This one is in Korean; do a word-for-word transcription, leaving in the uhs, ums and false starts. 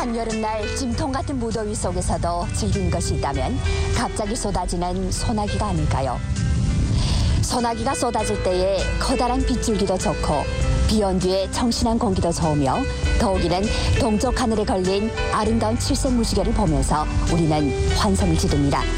한여름날 찜통 같은 무더위 속에서도 즐긴 것이 있다면 갑자기 쏟아지는 소나기가 아닐까요? 소나기가 쏟아질 때에 커다란 빗줄기도 좋고 비온 뒤에 청신한 공기도 좋으며 더욱이는 동쪽 하늘에 걸린 아름다운 칠색 무지개를 보면서 우리는 환성을 지릅니다.